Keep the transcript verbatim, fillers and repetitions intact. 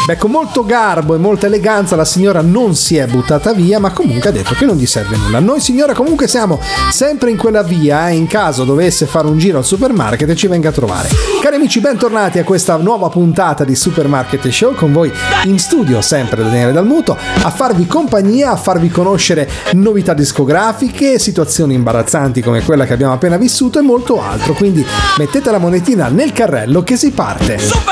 Beh, con molto garbo e molta eleganza la signora non si è buttata via, ma comunque ha detto che non gli serve nulla. Noi signora comunque siamo sempre in quella via, e eh, in caso dovesse fare un giro al supermarket ci venga a trovare. Cari amici, bentornati a questa nuova puntata di Supermarket Show, con voi in studio sempre Daniele Dalmuto, a farvi compagnia, a farvi conoscere novità discografiche, situazioni imbarazzanti come quella che abbiamo appena vissuto e molto altro. Quindi mettete la monetina nel carrello che si parte.